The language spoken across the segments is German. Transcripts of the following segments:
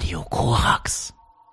Radio Korax.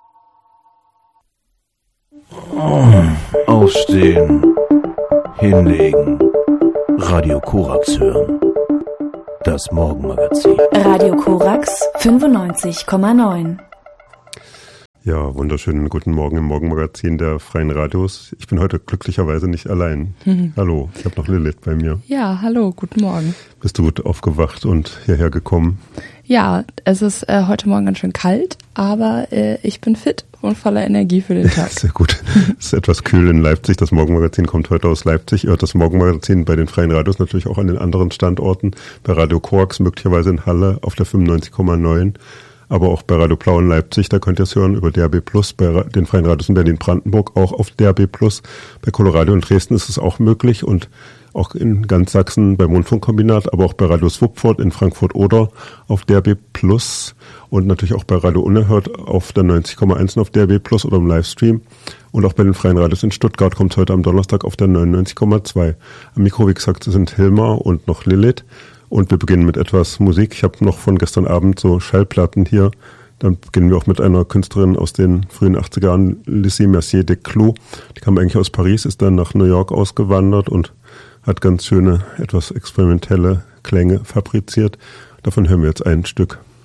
Aufstehen, hinlegen, Radio Korax hören. Das Morgenmagazin. Radio Korax 95,9. Ja, wunderschönen guten Morgen im Morgenmagazin der Freien Radios. Ich bin heute glücklicherweise nicht allein. Hallo, ich habe noch Lilith bei mir. Ja, hallo, guten Morgen. Bist du gut aufgewacht und hierher gekommen? Ja, es ist heute Morgen ganz schön kalt, aber ich bin fit und voller Energie für den Tag. Sehr gut. Es ist etwas kühl in Leipzig. Das Morgenmagazin kommt heute aus Leipzig. Ihr hört das Morgenmagazin bei den Freien Radios natürlich auch an den anderen Standorten. Bei Radio Korax möglicherweise in Halle auf der 95,9. Aber auch bei Radio Blau in Leipzig, da könnt ihr es hören über DAB+, bei den Freien Radios in Berlin-Brandenburg auch auf DAB+. Bei Coloradio in Dresden ist es auch möglich und auch in ganz Sachsen beim Rundfunkkombinat, aber auch bei Radio Swupford in Frankfurt-Oder auf DAB+, und natürlich auch bei Radio Unerhört auf der 90,1 auf DAB+ oder im Livestream. Und auch bei den Freien Radios in Stuttgart kommt es heute am Donnerstag auf der 99,2. Am Mikro, wie gesagt, sind Hilmar und noch Lilith. Und wir beginnen mit etwas Musik. Ich habe noch von gestern Abend so Schallplatten hier. Dann beginnen wir auch mit einer Künstlerin aus den frühen 80er Jahren, Lizzie Mercier de Clou. Die kam eigentlich aus Paris, ist dann nach New York ausgewandert und hat ganz schöne, etwas experimentelle Klänge fabriziert. Davon hören wir jetzt ein Stück.